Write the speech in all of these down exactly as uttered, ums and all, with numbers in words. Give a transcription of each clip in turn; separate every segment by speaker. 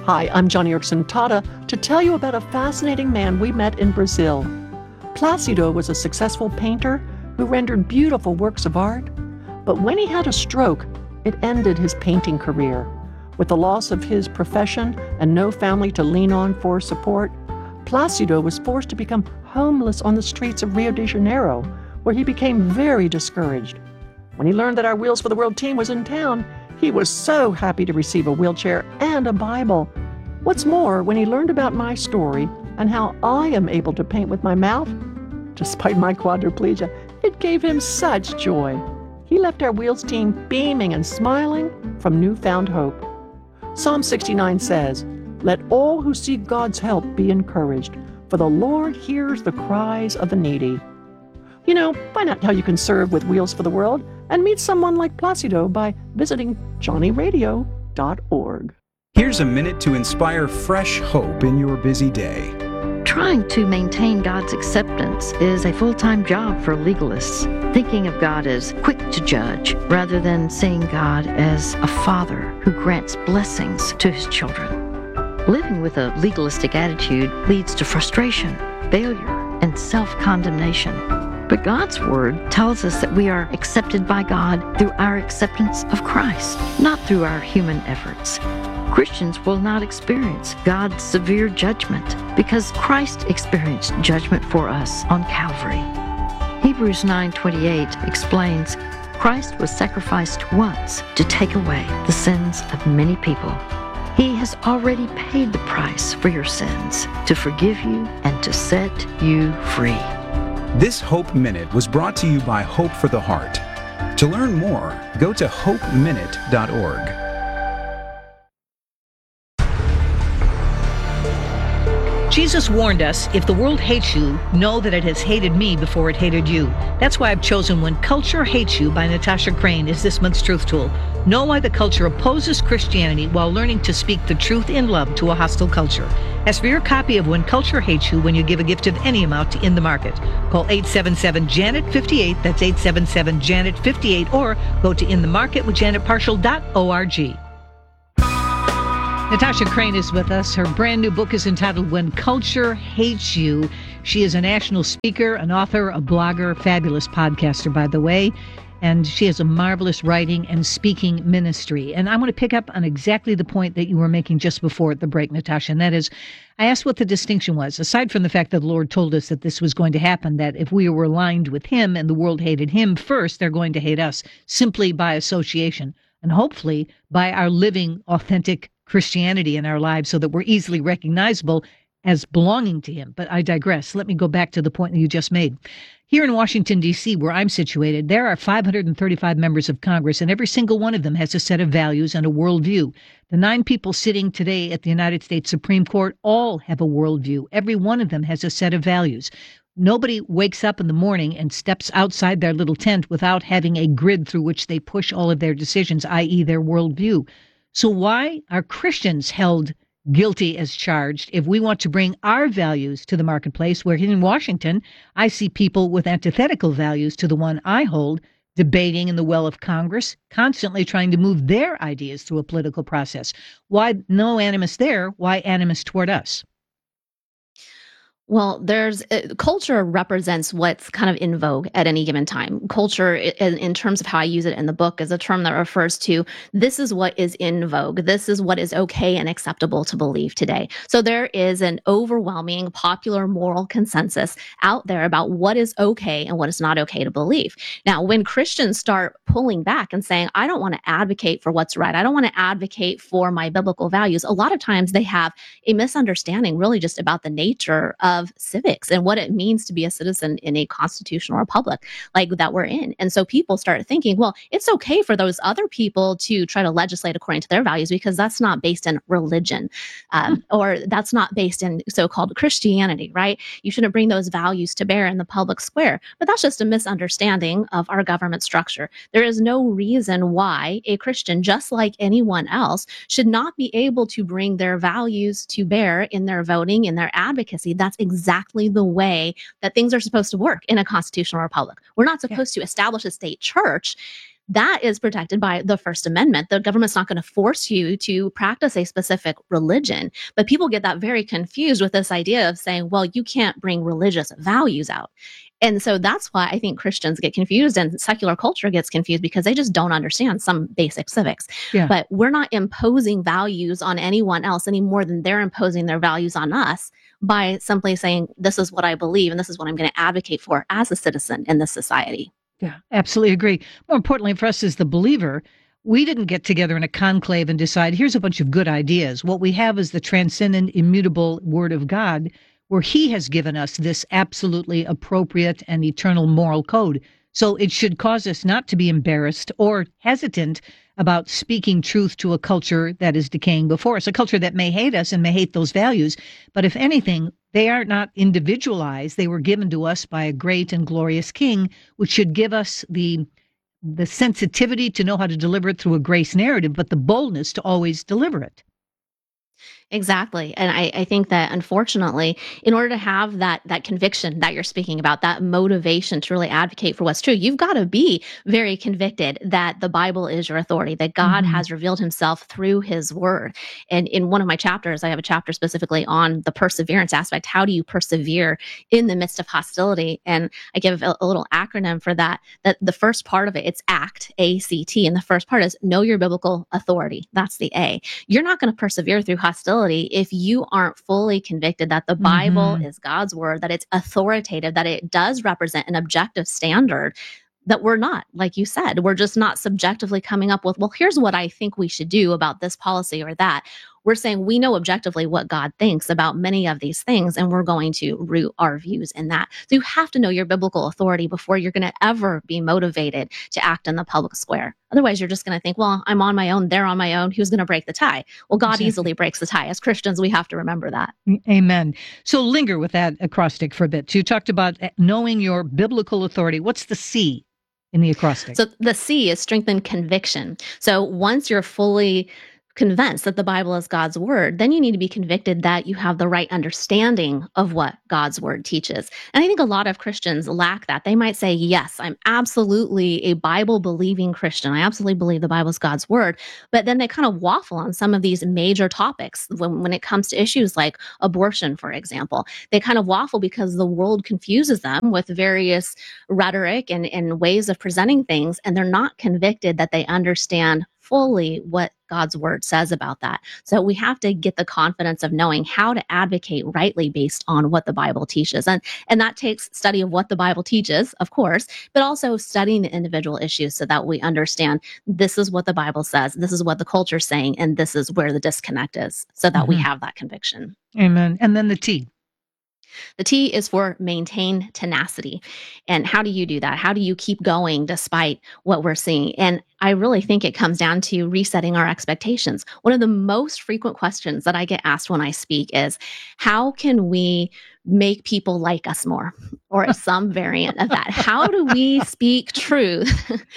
Speaker 1: Hi, I'm Johnny Erickson Tata to tell you about a fascinating man we met in Brazil. Placido was a successful painter who rendered beautiful works of art, but when he had a stroke, it ended his painting career. With the loss of his profession and no family to lean on for support, Placido was forced to become homeless on the streets of Rio de Janeiro, where he became very discouraged. When he learned that our Wheels for the World team was in town, he was so happy to receive a wheelchair and a Bible. What's more, when he learned about my story and how I am able to paint with my mouth, despite my quadriplegia, it gave him such joy. He left our Wheels team beaming and smiling from newfound hope. Psalm sixty-nine says, "Let all who seek God's help be encouraged, for the Lord hears the cries of the needy." You know, find out how you can serve with Wheels for the World and meet someone like Placido by visiting johnny radio dot org.
Speaker 2: Here's a minute to inspire fresh hope in your busy day.
Speaker 3: Trying to maintain God's acceptance is a full-time job for legalists, thinking of God as quick to judge rather than seeing God as a father who grants blessings to his children. Living with a legalistic attitude leads to frustration, failure, and self-condemnation. But God's Word tells us that we are accepted by God through our acceptance of Christ, not through our human efforts. Christians will not experience God's severe judgment because Christ experienced judgment for us on Calvary. Hebrews nine twenty-eight explains, Christ was sacrificed once to take away the sins of many people. He has already paid the price for your sins to forgive you and to set you free.
Speaker 2: This Hope Minute was brought to you by Hope for the Heart. To learn more, go to hope minute dot org.
Speaker 4: Jesus warned us, if the world hates you, know that it has hated me before it hated you. That's why I've chosen When Culture Hates You by Natasha Crane as this month's truth tool. Know why the culture opposes Christianity while learning to speak the truth in love to a hostile culture. Ask for your copy of When Culture Hates You when you give a gift of any amount to In the Market. Call eight seven seven Janet fifty-eight, that's eight seven seven Janet fifty-eight, or go to in the market with janet partial dot org. Natasha Crane is with us. Her brand new book is entitled When Culture Hates You. She is a national speaker, an author, a blogger, fabulous podcaster, by the way. And she has a marvelous writing and speaking ministry. And I want to pick up on exactly the point that you were making just before the break, Natasha. And that is, I asked what the distinction was, aside from the fact that the Lord told us that this was going to happen, that if we were aligned with him and the world hated him first, they're going to hate us simply by association. And hopefully by our living authentic Christianity in our lives so that we're easily recognizable as belonging to him. But I digress. Let me go back to the point that you just made. Here in Washington, D C, where I'm situated, there are five hundred thirty-five members of Congress, and every single one of them has a set of values and a worldview. The nine people sitting today at the United States Supreme Court all have a worldview. Every one of them has a set of values. Nobody wakes up in the morning and steps outside their little tent without having a grid through which they push all of their decisions, that is their worldview. So why are Christians held guilty as charged if we want to bring our values to the marketplace, where here in Washington, I see people with antithetical values to the one I hold, debating in the well of Congress, constantly trying to move their ideas through a political process? Why no animus there? Why animus toward us?
Speaker 5: Well, there's uh, culture represents what's kind of in vogue at any given time. Culture, in, in terms of how I use it in the book, is a term that refers to this is what is in vogue. This is what is okay and acceptable to believe today. So there is an overwhelming popular moral consensus out there about what is okay and what is not okay to believe. Now, when Christians start pulling back and saying, I don't want to advocate for what's right, I don't want to advocate for my biblical values, a lot of times they have a misunderstanding really just about the nature of of civics and what it means to be a citizen in a constitutional republic like that we're in. And so people start thinking, well, it's okay for those other people to try to legislate according to their values because that's not based in religion, um, or that's not based in so-called Christianity, right? You shouldn't bring those values to bear in the public square. But that's just a misunderstanding of our government structure. There is no reason why a Christian, just like anyone else, should not be able to bring their values to bear in their voting, in their advocacy. That's exactly the way that things are supposed to work in a constitutional republic. We're not supposed yeah. to establish a state church That is protected by the First Amendment. The government's not going to force you to practice a specific religion. But people get that very confused with this idea of saying, well, you can't bring religious values out. And so that's why I think Christians get confused and secular culture gets confused, because they just don't understand some basic civics.
Speaker 4: Yeah.
Speaker 5: But we're not imposing values on anyone else any more than they're imposing their values on us by simply saying, this is what I believe and this is what I'm going to advocate for as a citizen in this society.
Speaker 4: Yeah, absolutely agree. More importantly, for us as the believer, we didn't get together in a conclave and decide, here's a bunch of good ideas. What we have is the transcendent, immutable Word of God, where he has given us this absolutely appropriate and eternal moral code. So it should cause us not to be embarrassed or hesitant about speaking truth to a culture that is decaying before us, a culture that may hate us and may hate those values. But if anything, they are not individualized. They were given to us by a great and glorious King, which should give us the the sensitivity to know how to deliver it through a grace narrative, but the boldness to always deliver it.
Speaker 5: Exactly. And I, I think that unfortunately, in order to have that that conviction that you're speaking about, that motivation to really advocate for what's true, you've got to be very convicted that the Bible is your authority, that God
Speaker 4: Mhm.
Speaker 5: has revealed himself through his word. And in one of my chapters, I have a chapter specifically on the perseverance aspect. How do you persevere in the midst of hostility? And I give a, a little acronym for that, that the first part of it, it's ACT, A C T. And the first part is know your biblical authority. That's the A. You're not going to persevere through hostility if you aren't fully convicted that the Bible
Speaker 4: Mhm.
Speaker 5: is God's word, that it's authoritative, that it does represent an objective standard, that we're not, like you said, we're just not subjectively coming up with, well, here's what I think we should do about this policy or that. We're saying we know objectively what God thinks about many of these things, and we're going to root our views in that. So you have to know your biblical authority before you're going to ever be motivated to act in the public square. Otherwise, you're just going to think, well, I'm on my own, they're on my own, who's going to break the tie? Well, God
Speaker 4: Exactly.
Speaker 5: easily breaks the tie. As Christians, we have to remember that.
Speaker 4: Amen. So linger with that acrostic for a bit. You talked about knowing your biblical authority. What's the C in the acrostic?
Speaker 5: So the C is strengthen conviction. So once you're fully convinced that the Bible is God's word, then you need to be convicted that you have the right understanding of what God's word teaches. And I think a lot of Christians lack that. They might say, yes, I'm absolutely a Bible believing Christian. I absolutely believe the Bible is God's word. But then they kind of waffle on some of these major topics when, when it comes to issues like abortion, for example. They kind of waffle because the world confuses them with various rhetoric and, and ways of presenting things, and they're not convicted that they understand fully what God's word says about that. So we have to get the confidence of knowing how to advocate rightly based on what the Bible teaches. And, and that takes study of what the Bible teaches, of course, but also studying the individual issues so that we understand this is what the Bible says, this is what the culture is saying, and this is where the disconnect is, so that we
Speaker 4: Mhm.
Speaker 5: have that conviction.
Speaker 4: Amen. And then the T.
Speaker 5: The T is for maintain tenacity. And how do you do that? How do you keep going despite what we're seeing? And I really think it comes down to resetting our expectations. One of the most frequent questions that I get asked when I speak is, how can we make people like us more? Or some variant of that. How do we speak truth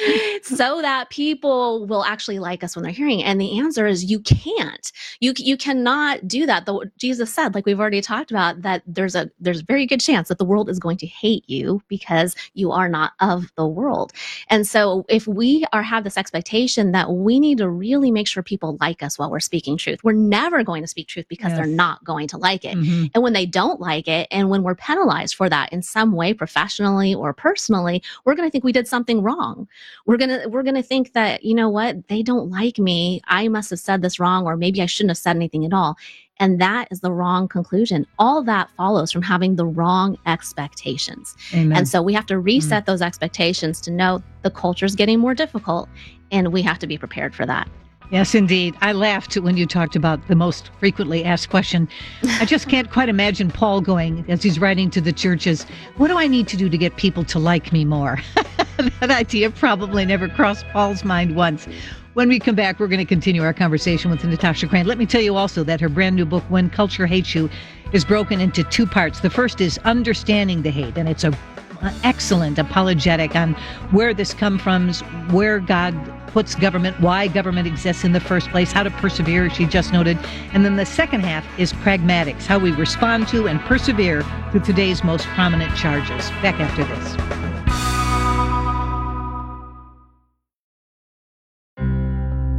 Speaker 5: so that people will actually like us when they're hearing it? And the answer is you can't. You you cannot do that. The, Jesus said, like we've already talked about, that there's a there's a very good chance that the world is going to hate you because you are not of the world. And so if we are have this expectation that we need to really make sure people like us while we're speaking truth, we're never going to speak truth because
Speaker 4: Yes.
Speaker 5: they're not going to like it.
Speaker 4: Mhm.
Speaker 5: And when they don't like it, and when we're penalized for that in some way, professionally or personally, we're going to think we did something wrong. We're going to we're going to think that, you know what, they don't like me. I must have said this wrong, or maybe I shouldn't have said anything at all. And that is the wrong conclusion. All that follows from having the wrong expectations.
Speaker 4: Amen.
Speaker 5: And so we have to reset those expectations to know the culture is getting more difficult, and we have to be prepared for that.
Speaker 4: Yes, indeed. I laughed when you talked about the most frequently asked question. I just can't quite imagine Paul going, as he's writing to the churches, what do I need to do to get people to like me more? That idea probably never crossed Paul's mind once. When we come back, we're going to continue our conversation with Natasha Crain. Let me tell you also that her brand new book, When Culture Hates You, is broken into two parts. The first is Understanding the Hate, and it's a an excellent apologetic on where this comes from, where God puts government, why government exists in the first place, how to persevere, she just noted. And then the second half is pragmatics, how we respond to and persevere through today's most prominent charges. Back after this.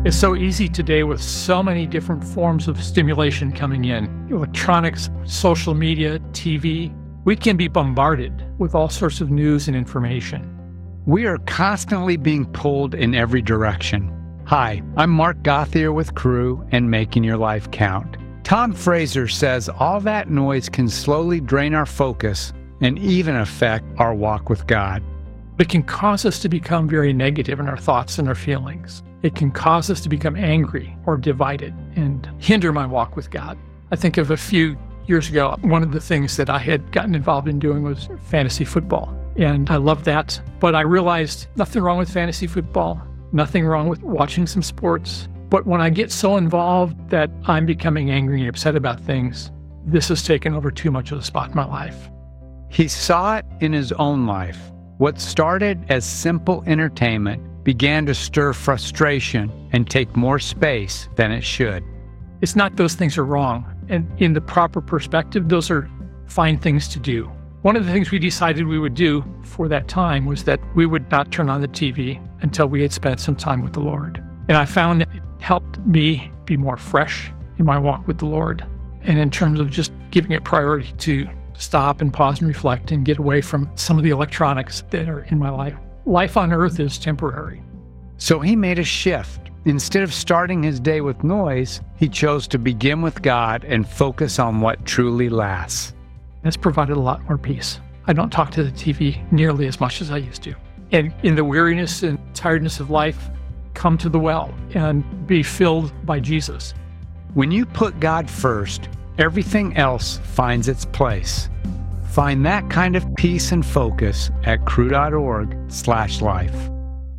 Speaker 6: It's so easy today with so many different forms of stimulation coming in. Electronics, social media, T V. We can be bombarded with all sorts of news and information.
Speaker 7: We are constantly being pulled in every direction. Hi, I'm Mark Gothier with Crew and Making Your Life Count. Tom Fraser says all that noise can slowly drain our focus and even affect our walk with God.
Speaker 6: It can cause us to become very negative in our thoughts and our feelings. It can cause us to become angry or divided and hinder my walk with God. I think of a few years ago, one of the things that I had gotten involved in doing was fantasy football. And I loved that. But I realized nothing wrong with fantasy football, nothing wrong with watching some sports. But when I get so involved that I'm becoming angry and upset about things, this has taken over too much of the spot in my life.
Speaker 7: He saw it in his own life. What started as simple entertainment began to stir frustration and take more space than it should.
Speaker 6: It's not those things are wrong. And in the proper perspective, those are fine things to do. One of the things we decided we would do for that time was that we would not turn on the T V until we had spent some time with the Lord. And I found that it helped me be more fresh in my walk with the Lord. And in terms of just giving it priority to stop and pause and reflect and get away from some of the electronics that are in my life. Life on earth is temporary.
Speaker 7: So he made a shift. Instead of starting his day with noise, he chose to begin with God and focus on what truly lasts.
Speaker 6: That's provided a lot more peace. I don't talk to the T V nearly as much as I used to. And in the weariness and tiredness of life, come to the well and be filled by Jesus.
Speaker 7: When you put God first, everything else finds its place. Find that kind of peace and focus at crew.org slash life.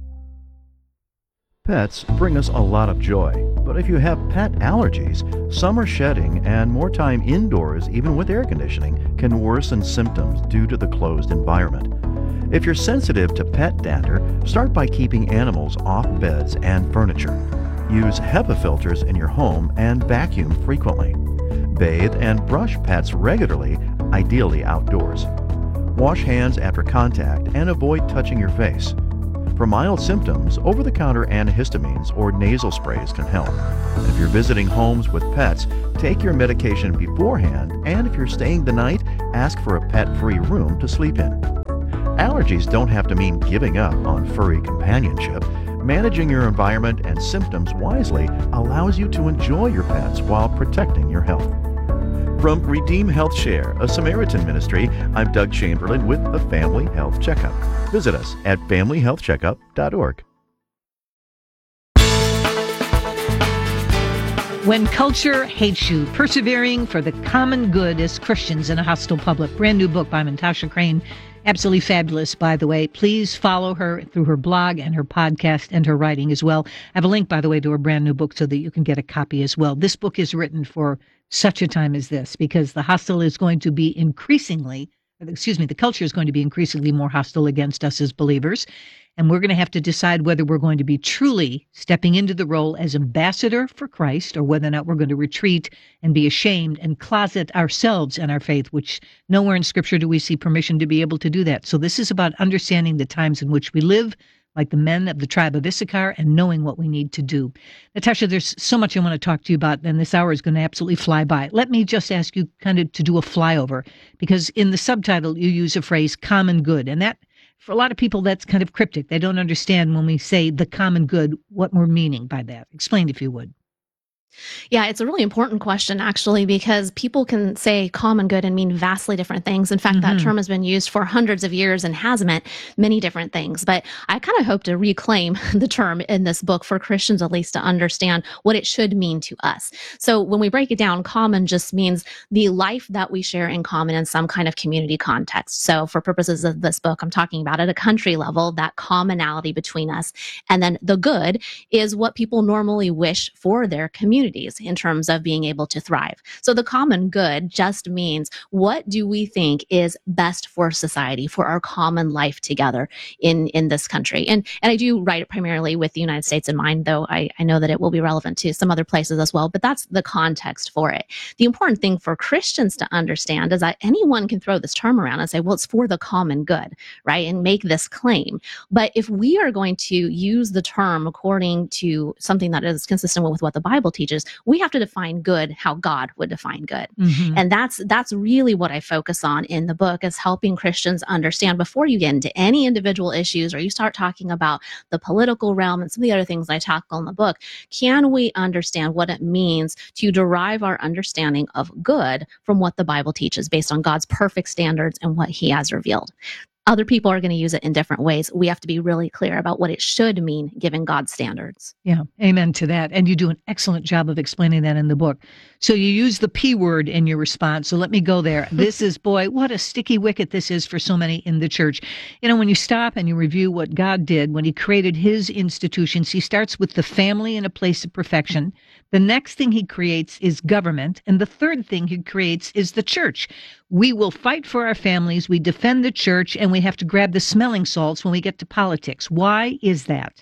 Speaker 8: Pets bring us a lot of joy, but if you have pet allergies, summer shedding and more time indoors, even with air conditioning, can worsen symptoms due to the closed environment. If you're sensitive to pet dander, start by keeping animals off beds and furniture. Use HEPA filters in your home and vacuum frequently. Bathe and brush pets regularly, ideally outdoors. Wash hands after contact and avoid touching your face. For mild symptoms, over-the-counter antihistamines or nasal sprays can help. And if you're visiting homes with pets, take your medication beforehand, and if you're staying the night, ask for a pet-free room to sleep in. Allergies don't have to mean giving up on furry companionship. Managing your environment and symptoms wisely allows you to enjoy your pets while protecting your health. From Redeem Health Share, a Samaritan ministry, I'm Doug Chamberlain with a Family Health Checkup. Visit us at family health checkup dot org.
Speaker 4: When Culture Hates You, Persevering for the Common Good as Christians in a Hostile Public. Brand new book by Natasha Crane. Absolutely fabulous, by the way. Please follow her through her blog and her podcast and her writing as well. I have a link, by the way, to her brand new book so that you can get a copy as well. This book is written for such a time as this because the hostile is going to be increasingly, excuse me, the culture is going to be increasingly more hostile against us as believers. And we're going to have to decide whether we're going to be truly stepping into the role as ambassador for Christ or whether or not we're going to retreat and be ashamed and closet ourselves and our faith, which nowhere in Scripture do we see permission to be able to do that. So this is about understanding the times in which we live, like the men of the tribe of Issachar, and knowing what we need to do. Natasha, there's so much I want to talk to you about, and this hour is going to absolutely fly by. Let me just ask you kind of to do a flyover, because in the subtitle you use a phrase, common good, and that for a lot of people, that's kind of cryptic. They don't understand when we say the common good, what we're meaning by that. Explain if you would.
Speaker 5: Yeah, it's a really important question, actually, because people can say common good and mean vastly different things. In fact, mm-hmm. that term has been used for hundreds of years and has meant many different things. But I kind of hope to reclaim the term in this book for Christians, at least, to understand what it should mean to us. So when we break it down, common just means the life that we share in common in some kind of community context. So for purposes of this book, I'm talking about at a country level, that commonality between us. And then the good is what people normally wish for their community. communities in terms of being able to thrive. So the common good just means, what do we think is best for society, for our common life together in, in this country? And, and I do write it primarily with the United States in mind, though I, I know that it will be relevant to some other places as well, but that's the context for it. The important thing for Christians to understand is that anyone can throw this term around and say, well, it's for the common good, right? And make this claim. But if we are going to use the term according to something that is consistent with what the Bible teaches, we have to define good how God would define good. Mm-hmm. And that's that's really what I focus on in the book, is helping Christians understand, before you get into any individual issues or you start talking about the political realm and some of the other things I tackle in the book, can we understand what it means to derive our understanding of good from what the Bible teaches based on God's perfect standards and what he has revealed? Other people are going to use it in different ways. We have to be really clear about what it should mean given God's standards.
Speaker 4: Yeah, amen to that. And you do an excellent job of explaining that in the book. So you use the P word in your response. So let me go there. This is, boy, what a sticky wicket this is for so many in the church. You know, when you stop and you review what God did when he created his institutions, he starts with the family in a place of perfection. The next thing he creates is government. And the third thing he creates is the church. We will fight for our families, we defend the church, and we have to grab the smelling salts when we get to politics. Why is that?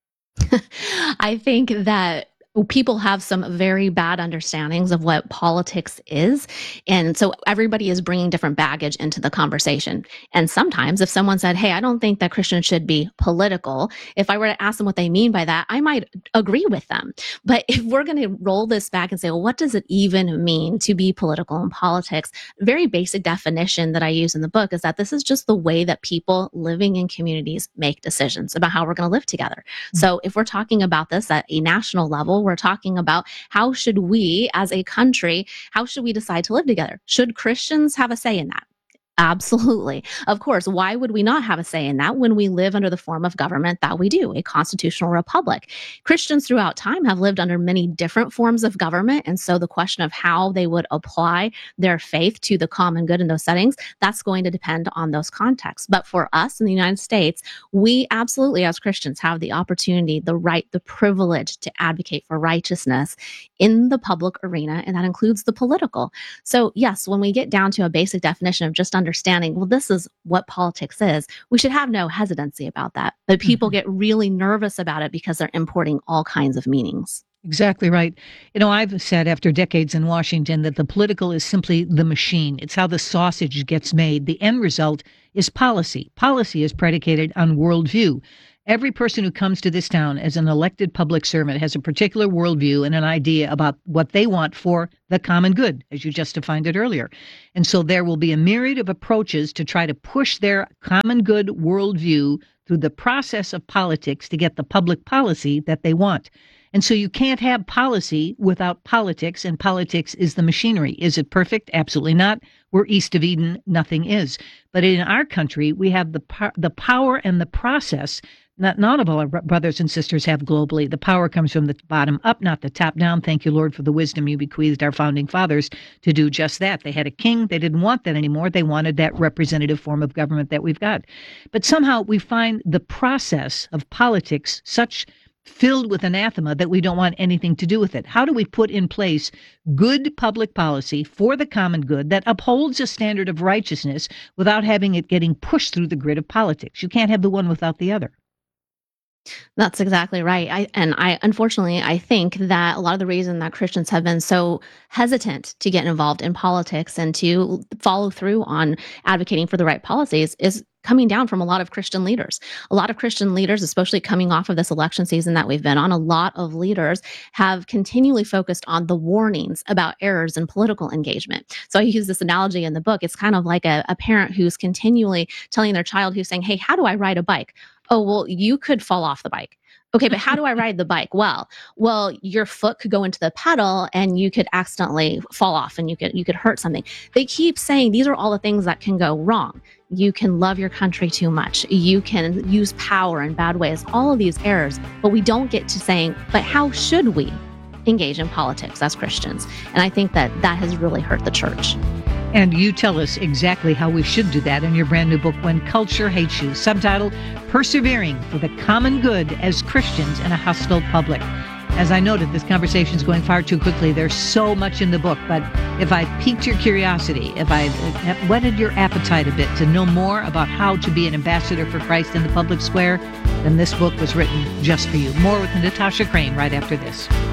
Speaker 5: I think that people have some very bad understandings of what politics is. And so everybody is bringing different baggage into the conversation. And sometimes if someone said, hey, I don't think that Christians should be political, if I were to ask them what they mean by that, I might agree with them. But if we're going to roll this back and say, well, what does it even mean to be political in politics? Very basic definition that I use in the book is that this is just the way that people living in communities make decisions about how we're going to live together. Mm-hmm. So if we're talking about this at a national level, we're talking about how should we as a country, how should we decide to live together? Should Christians have a say in that? Absolutely. Of course, why would we not have a say in that when we live under the form of government that we do, a constitutional republic? Christians throughout time have lived under many different forms of government. And so the question of how they would apply their faith to the common good in those settings, that's going to depend on those contexts. But for us in the United States, we absolutely as Christians have the opportunity, the right, the privilege to advocate for righteousness in the public arena, and that includes the political. So yes, when we get down to a basic definition of just understanding, well, this is what politics is, we should have no hesitancy about that. But people mm-hmm. get really nervous about it because they're importing all kinds of meanings.
Speaker 4: Exactly right. You know, I've said after decades in Washington that the political is simply the machine. It's how the sausage gets made. The end result is policy. Policy is predicated on worldview. Every person who comes to this town as an elected public servant has a particular worldview and an idea about what they want for the common good, as you just defined it earlier. And so there will be a myriad of approaches to try to push their common good worldview through the process of politics to get the public policy that they want. And so you can't have policy without politics, and politics is the machinery. Is it perfect? Absolutely not. We're east of Eden. Nothing is. But in our country, we have the po- the power and the process. Not, not all our brothers and sisters have globally. The power comes from the bottom up, not the top down. Thank you, Lord, for the wisdom you bequeathed our founding fathers to do just that. They had a king. They didn't want that anymore. They wanted that representative form of government that we've got. But somehow we find the process of politics such filled with anathema that we don't want anything to do with it. How do we put in place good public policy for the common good that upholds a standard of righteousness without having it getting pushed through the grid of politics? You can't have the one without the other.
Speaker 5: That's exactly right. I, and I, unfortunately, I think that a lot of the reason that Christians have been so hesitant to get involved in politics and to follow through on advocating for the right policies is coming down from a lot of Christian leaders. A lot of Christian leaders, especially coming off of this election season that we've been on, a lot of leaders have continually focused on the warnings about errors in political engagement. So I use this analogy in the book. It's kind of like a, a parent who's continually telling their child who's saying, hey, how do I ride a bike? Oh, well, you could fall off the bike. Okay, but how do I ride the bike? Well, well, your foot could go into the pedal and you could accidentally fall off and you could you could hurt something. They keep saying these are all the things that can go wrong. You can love your country too much. You can use power in bad ways, all of these errors. But we don't get to saying, but how should we engage in politics as Christians? And I think that that has really hurt the church.
Speaker 4: And you tell us exactly how we should do that in your brand new book, When Culture Hates You, subtitled Persevering for the Common Good as Christians in a Hostile Public. As I noted, this conversation is going far too quickly. There's so much in the book, but if I piqued your curiosity, if I whetted your appetite a bit to know more about how to be an ambassador for Christ in the public square, then this book was written just for you. More with Natasha Crain right after this.